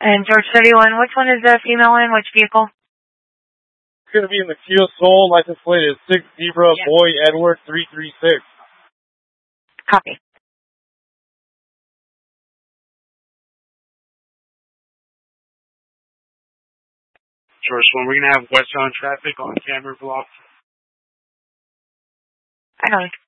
And George 31, which one is the female in? Which vehicle? It's going to be in the Kia Soul. License plate is 6 Zebra Boy Edward 336. Copy. George 1, we're going to have westbound traffic on Camera Block. I know.